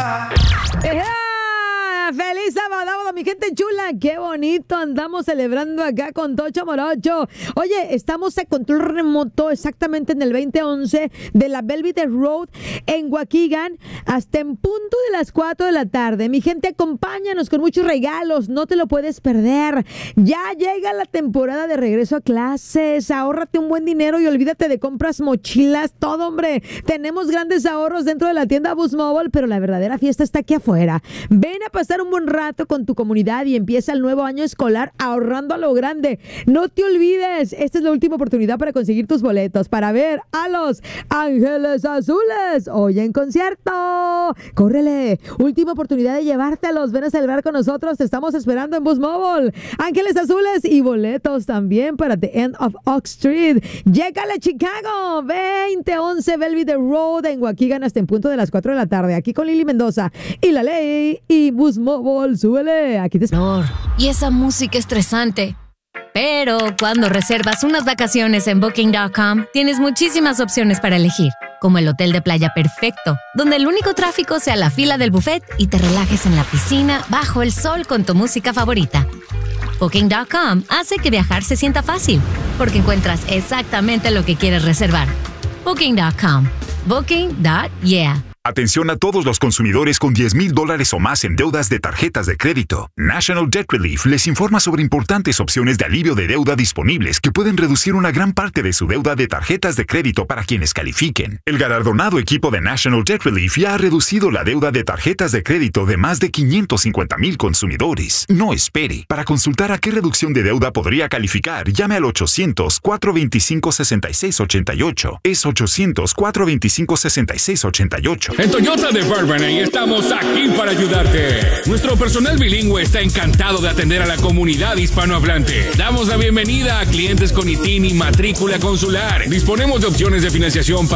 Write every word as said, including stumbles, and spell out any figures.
¡Ejá! ¡Feliz sábado, mi gente chula! ¡Qué bonito! Andamos celebrando acá con Tocho Morocho. Oye, estamos a control remoto exactamente en el veinte once de la Belvedere Road en Waukegan hasta en punto de las cuatro de la tarde. Mi gente, acompáñanos con muchos regalos. No te lo puedes perder. Ya llega la temporada de regreso a clases. Ahórrate un buen dinero y olvídate de compras, mochilas, todo, hombre. Tenemos grandes ahorros dentro de la tienda Boost Mobile, pero la verdadera fiesta está aquí afuera. Ven a pasar un buen rato con tu comunidad y empieza el nuevo año escolar ahorrando a lo grande. No te olvides, esta es la última oportunidad para conseguir tus boletos para ver a los Ángeles Azules hoy en concierto. ¡Córrele! Última oportunidad de llevártelos. Ven a celebrar con nosotros. Te estamos esperando en Boost Mobile. Ángeles Azules y boletos también para The End of Oak Street. Llégale a Chicago. veinte once Belvedere Road en Waukegan hasta en punto de las cuatro de la tarde. Aquí con Lili Mendoza y La Ley y Boost Mobile. Súbele. Aquí te espero. Y esa música estresante. Pero cuando reservas unas vacaciones en Booking punto com, tienes muchísimas opciones para elegir, como el hotel de playa perfecto, donde el único tráfico sea la fila del buffet y te relajes en la piscina bajo el sol con tu música favorita. Booking punto com hace que viajar se sienta fácil, porque encuentras exactamente lo que quieres reservar. Booking punto com. Booking punto yeah. Atención a todos los consumidores con diez mil dólares o más en deudas de tarjetas de crédito. National Debt Relief les informa sobre importantes opciones de alivio de deuda disponibles que pueden reducir una gran parte de su deuda de tarjetas de crédito para quienes califiquen. El galardonado equipo de National Debt Relief ya ha reducido la deuda de tarjetas de crédito de más de quinientos cincuenta mil consumidores. No espere. Para consultar a qué reducción de deuda podría calificar, llame al ochocientos, cuatro veinticinco, sesenta y seis ochenta y ocho. Es ochocientos, cuatro veinticinco, sesenta y seis ochenta y ocho. En Toyota de Burbank estamos aquí para ayudarte. Nuestro personal bilingüe está encantado de atender a la comunidad hispanohablante. Damos la bienvenida a clientes con I T I N y matrícula consular. Disponemos de opciones de financiación para